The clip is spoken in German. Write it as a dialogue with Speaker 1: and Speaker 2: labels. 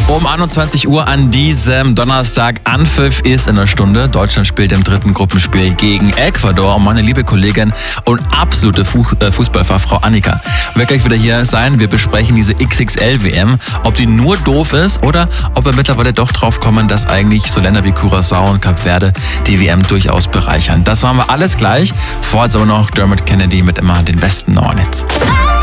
Speaker 1: Um 21 Uhr an diesem Donnerstag. Anpfiff ist in der Stunde. Deutschland spielt im dritten Gruppenspiel gegen Ecuador. Und meine liebe Kollegin und absolute Fußballfachfrau Annika wird gleich wieder hier sein. Wir besprechen diese XXL-WM, ob die nur doof ist oder ob wir mittlerweile doch drauf kommen, dass eigentlich so Länder wie Curaçao und Kap Verde die WM durchaus bereichern. Das machen wir alles gleich. Vorher aber noch Dermot Kennedy mit immer den besten Neuen Hits.